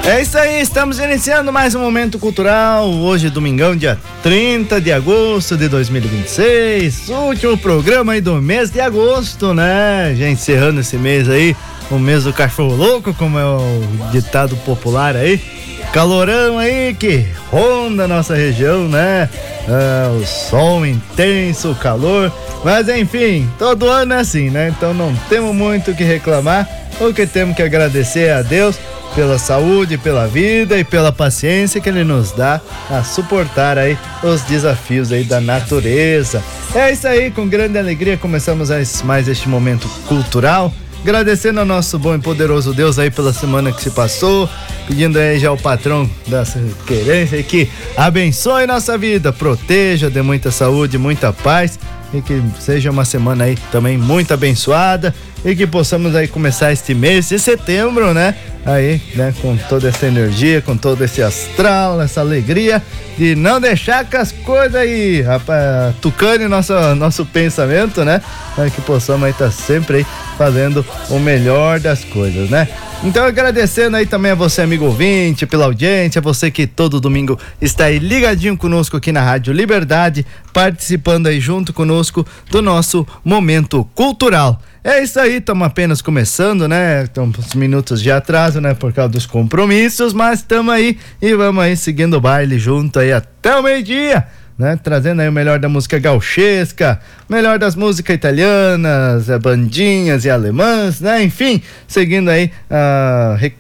É isso aí, estamos iniciando mais um Momento Cultural, hoje domingão, dia 30 de agosto de 2026, último programa aí do mês de agosto, né? Já encerrando esse mês aí, o mês do cachorro louco, como é o ditado popular aí. Calorão aí que ronda a nossa região, né? O sol intenso, o calor, mas enfim, todo ano é assim, né? Então não temos muito o que reclamar, o que temos que agradecer a Deus pela saúde, pela vida e pela paciência que Ele nos dá a suportar aí os desafios aí da natureza. É isso aí, com grande alegria começamos mais este momento cultural, agradecendo ao nosso bom e poderoso Deus aí pela semana que se passou, pedindo aí já ao patrão da querência que abençoe nossa vida, proteja, dê muita saúde, muita paz e que seja uma semana aí também muito abençoada e que possamos aí começar este mês de setembro, né? Aí, né, com toda essa energia, com todo esse astral, essa alegria de não deixar que as coisas aí, rapaz, tucane nosso pensamento, né? Para que possamos aí estar sempre aí fazendo o melhor das coisas, né? Então agradecendo aí também a você, amigo ouvinte, pela audiência, você que todo domingo está aí ligadinho conosco aqui na Rádio Liberdade, participando aí junto conosco do nosso Momento Cultural. É isso aí, estamos apenas começando, né? Estamos uns minutos de atraso, né? Por causa dos compromissos, mas estamos aí e vamos aí seguindo o baile junto aí até o meio-dia, né? Trazendo aí o melhor da música gauchesca, melhor das músicas italianas, bandinhas e alemãs, né? Enfim, seguindo aí